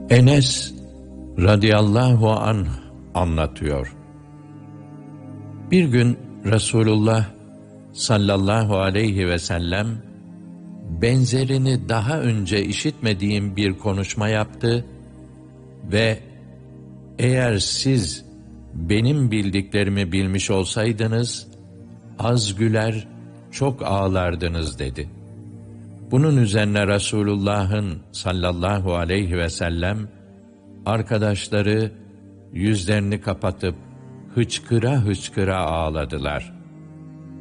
Enes radıyallahu anh anlatıyor. Bir gün Resulullah sallallahu aleyhi ve sellem benzerini daha önce işitmediğim bir konuşma yaptı ve eğer siz benim bildiklerimi bilmiş olsaydınız az güler, çok ağlardınız dedi. Bunun üzerine Resulullah'ın sallallahu aleyhi ve sellem arkadaşları yüzlerini kapatıp hıçkıra hıçkıra ağladılar.